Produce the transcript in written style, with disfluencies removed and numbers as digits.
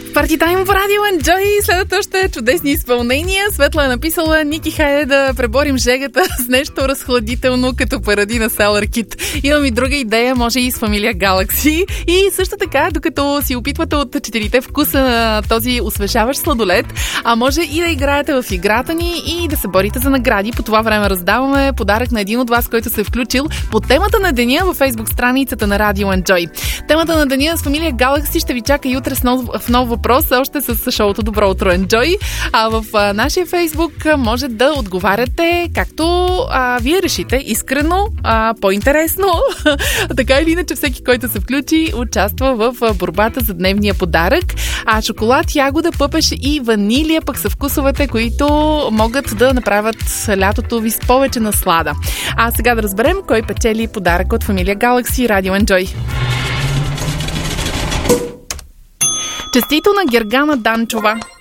Парти тайм в Радио Enjoy. Следват още чудесни изпълнения. Светла е написала: Ники, хайде да преборим жегата с нещо разхладително, като парадина Селър Кит. Имам и друга идея, може и с фамилия Galaxy. И също така, докато си опитвате от 4 вкуса на този освежаващ сладолед, а може и да играете в играта ни и да се борите за награди. По това време раздаваме подарък на един от вас, който се е включил по темата на деня във Facebook страницата на Радио Enjoy. Темата на деня с фамилия Galaxy ще ви чака и утре в нов въпрос, още с шоуто Добро утро Enjoy. А в нашия Facebook може да отговаряте както вие решите, искрено, по-интересно. Така или иначе, всеки, който се включи, участва в борбата за дневния подарък. Шоколад, ягода, пъпеш и ванилия пък са вкусовете, които могат да направят лятото ви с повече наслада. А сега да разберем кой печели подарък от фамилия Galaxy. Радио Enjoy. Честито на Гергана Данчова.